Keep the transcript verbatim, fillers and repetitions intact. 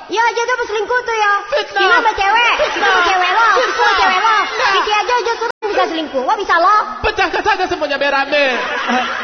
Ya aja tuh selingkuh tuh ya. Fitnah. Gimana sama cewek? Fitnah. Sama cewek lo, Fitnah. sama cewek lo. Nah. Kiki aja aja suruh bisa selingkuh. Wah bisa lo. Pecahkan saja semuanya berame.